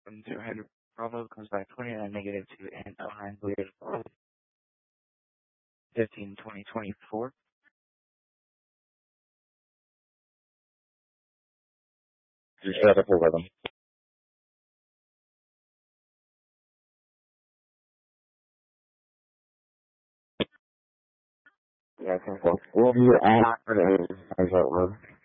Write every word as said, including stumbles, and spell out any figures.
from two hundred. Bravo comes back twenty-nine negative two and oh nine cleared. fifteen twenty twenty-four. Just shut up over them. Yeah, ten four. Will you ask for the how's that work?